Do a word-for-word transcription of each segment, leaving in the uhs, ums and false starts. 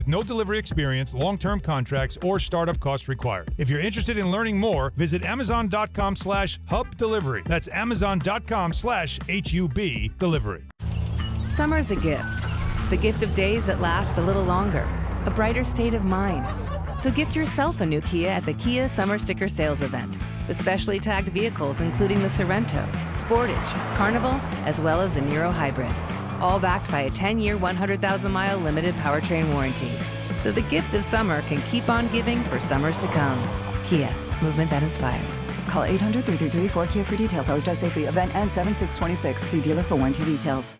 No delivery experience, long-term contracts, or startup costs required. If you're interested in learning more, visit amazon.com slash hub delivery. That's amazon.com slash H-U-B delivery. Summer's a gift. The gift of days that last a little longer. A brighter state of mind. So gift yourself a new Kia at the Kia Summer Sticker Sales Event. With specially tagged vehicles including the Sorrento, Sportage, Carnival, as well as the Niro Hybrid. All backed by a ten-year, one hundred thousand mile limited powertrain warranty. So the gift of summer can keep on giving for summers to come. Kia, movement that inspires. Call eight hundred, three three three, four Kia for details. Always drive safely. Event ends seven six twenty-six. See dealer for warranty details.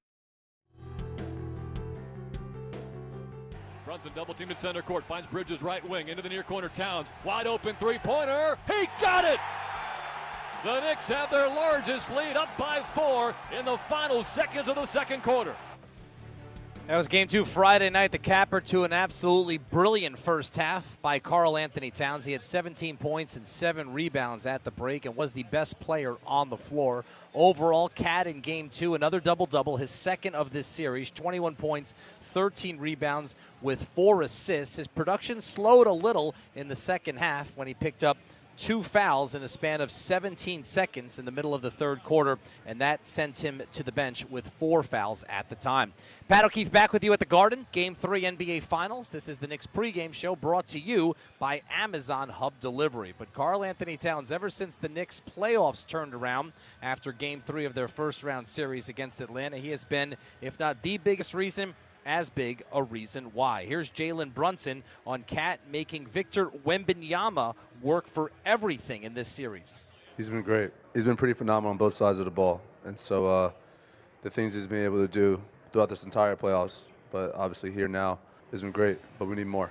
Brunson double teamed at center court. Finds Bridges right wing. Into the near corner. Towns. Wide open three-pointer. He got it! The Knicks have their largest lead, up by four in the final seconds of the second quarter. That was game two Friday night, the capper to an absolutely brilliant first half by Karl Anthony Towns. He had seventeen points and seven rebounds at the break and was the best player on the floor. Overall, Cat in game two, another double-double, his second of this series, twenty-one points, thirteen rebounds with four assists. His production slowed a little in the second half when he picked up two fouls in a span of seventeen seconds in the middle of the third quarter, and that sent him to the bench with four fouls at the time. Pat O'Keefe back with you at the Garden. Game three N B A Finals. This is the Knicks pregame show brought to you by Amazon Hub Delivery. But Karl Anthony Towns, ever since the Knicks playoffs turned around after game three of their first round series against Atlanta, he has been, if not the biggest reason, as big a reason why. Here's Jalen Brunson on Cat making Victor Wembanyama work for everything in this series. He's been great. He's been pretty phenomenal on both sides of the ball. And so uh, the things he's been able to do throughout this entire playoffs, but obviously here now, has been great, but we need more.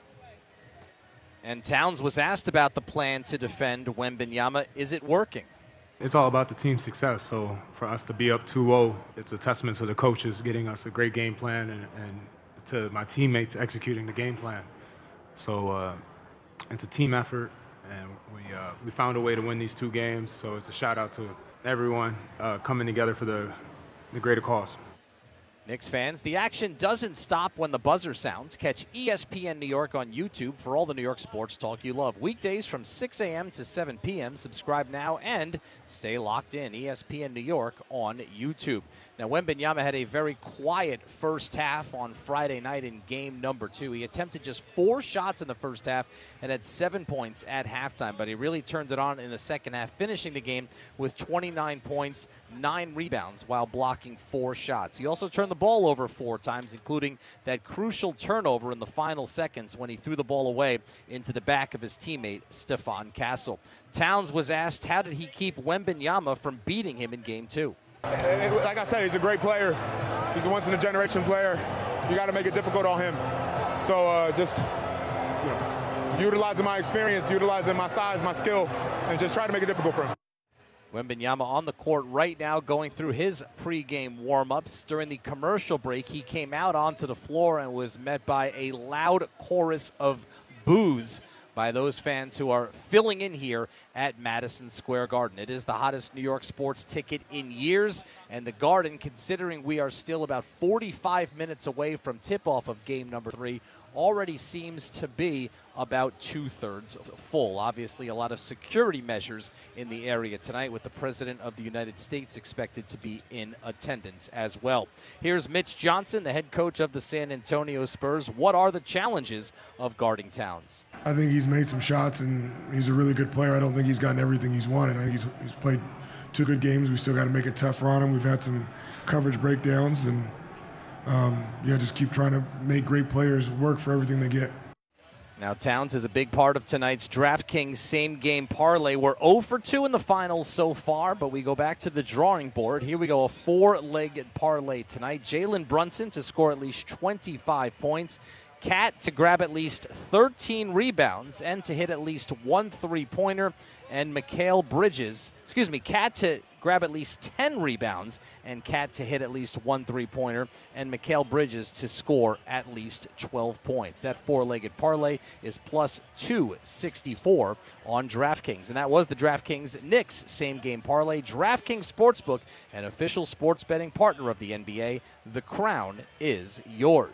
And Towns was asked about the plan to defend Wembanyama. Is it working? It's all about the team's success. So for us to be up two oh, it's a testament to the coaches getting us a great game plan and, and to my teammates executing the game plan. So uh, it's a team effort, and we uh, we found a way to win these two games. So it's a shout out to everyone uh, coming together for the, the greater cause. Knicks fans, the action doesn't stop when the buzzer sounds. Catch E S P N New York on YouTube for all the New York sports talk you love. Weekdays from six a.m. to seven p.m. Subscribe now and stay locked in. E S P N New York on YouTube. Now, Wembanyama had a very quiet first half on Friday night in game number two. He attempted just four shots in the first half and had seven points at halftime, but he really turned it on in the second half, finishing the game with twenty-nine points, nine rebounds, while blocking four shots. He also turned the ball over four times, including that crucial turnover in the final seconds when he threw the ball away into the back of his teammate, Stephon Castle. Towns was asked how did he keep Wembanyama from beating him in game two. Like I said, he's a great player. He's a once-in-a-generation player. You got to make it difficult on him. So uh, just you know, utilizing my experience, utilizing my size, my skill, and just try to make it difficult for him. Wembanyama on the court right now going through his pregame warm-ups. During the commercial break, he came out onto the floor and was met by a loud chorus of boos by those fans who are filling in here at Madison Square Garden. It is the hottest New York sports ticket in years, and the Garden, considering we are still about forty-five minutes away from tip-off of game number three, already seems to be about two-thirds full. Obviously, a lot of security measures in the area tonight, with the President of the United States expected to be in attendance as well. Here's Mitch Johnson, the head coach of the San Antonio Spurs. What are the challenges of guarding Towns? I think he's made some shots, and he's a really good player. I don't think he's gotten everything he's wanted. I think he's, he's played two good games. We still got to make it tougher on him. We've had some coverage breakdowns, and um, yeah, just keep trying to make great players work for everything they get. Now, Towns is a big part of tonight's DraftKings same-game parlay. We're oh for two in the finals so far, but we go back to the drawing board. Here we go, a four-legged parlay tonight. Jalen Brunson to score at least twenty-five points. Cat to grab at least thirteen rebounds and to hit at least one three-pointer. And Mikal Bridges, excuse me, Cat to grab at least ten rebounds and Cat to hit at least one three-pointer, and Mikal Bridges to score at least twelve points. That four-legged parlay is plus two sixty-four on DraftKings. And that was the DraftKings Knicks same-game parlay. DraftKings Sportsbook, an official sports betting partner of the N B A. The crown is yours.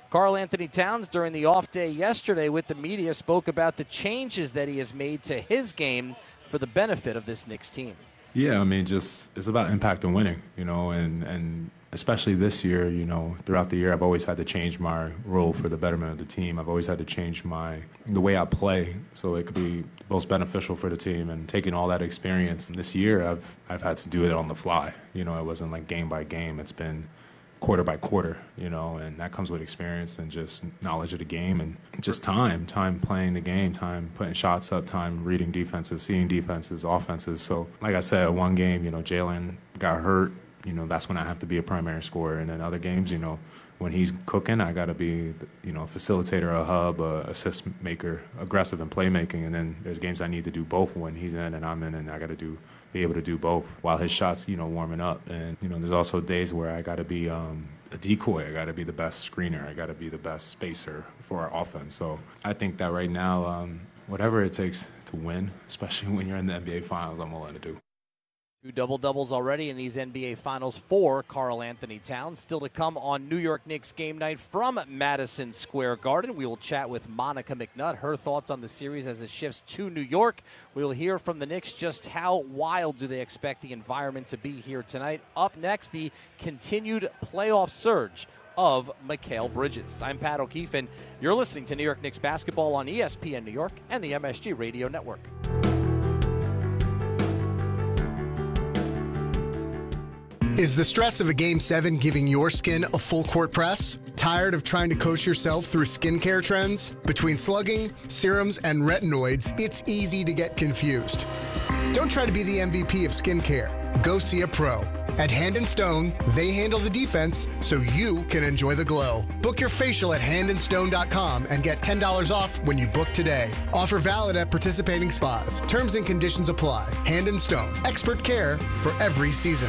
Karl Anthony Towns, during the off day yesterday with the media, spoke about the changes that he has made to his game for the benefit of this Knicks team. Yeah, I mean, just it's about impact and winning, you know, and, and especially this year, you know, throughout the year, I've always had to change my role for the betterment of the team. I've always had to change my the way I play so it could be most beneficial for the team. And taking all that experience, and this year, I've I've had to do it on the fly. You know, it wasn't like game by game. It's been quarter by quarter, you know, and that comes with experience and just knowledge of the game and just time, time playing the game, time putting shots up, time reading defenses, seeing defenses, offenses. So, like I said, one game, you know, Jalen got hurt. You know, that's when I have to be a primary scorer. And then other games, you know, when he's cooking, I got to be, you know, a facilitator, a hub, a assist maker, aggressive in playmaking. And then there's games I need to do both when he's in and I'm in, and I got to do be able to do both while his shots, you know, warming up. And, you know, there's also days where I got to be um, a decoy. I got to be the best screener. I got to be the best spacer for our offense. So I think that right now, um, whatever it takes to win, especially when you're in the N B A Finals, I'm willing to do. Two double-doubles already in these N B A Finals for Karl Anthony Towns. Still to come on New York Knicks game night from Madison Square Garden. We will chat with Monica McNutt, her thoughts on the series as it shifts to New York. We will hear from the Knicks just how wild do they expect the environment to be here tonight. Up next, the continued playoff surge of Mikal Bridges. I'm Pat O'Keefe, and you're listening to New York Knicks basketball on E S P N New York and the M S G Radio Network. Is the stress of a Game seven giving your skin a full court press? Tired of trying to coach yourself through skincare trends? Between slugging, serums, and retinoids, it's easy to get confused. Don't try to be the M V P of skincare. Go see a pro. At Hand and Stone, they handle the defense so you can enjoy the glow. Book your facial at hand and stone dot com and get ten dollars off when you book today. Offer valid at participating spas. Terms and conditions apply. Hand and Stone. Expert care for every season.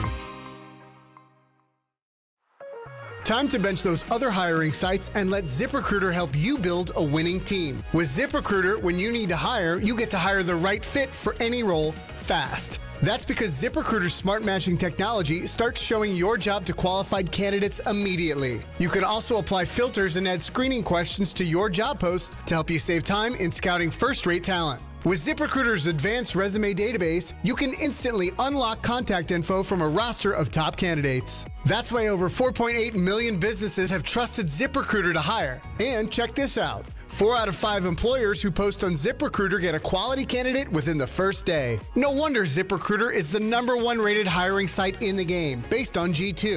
Time to bench those other hiring sites and let ZipRecruiter help you build a winning team. With ZipRecruiter, when you need to hire, you get to hire the right fit for any role fast. That's because ZipRecruiter's smart matching technology starts showing your job to qualified candidates immediately. You can also apply filters and add screening questions to your job post to help you save time in scouting first-rate talent. With ZipRecruiter's advanced resume database, you can instantly unlock contact info from a roster of top candidates. That's why over four point eight million businesses have trusted ZipRecruiter to hire. And check this out. Four out of five employers who post on ZipRecruiter get a quality candidate within the first day. No wonder ZipRecruiter is the number one rated hiring site in the game, based on G two.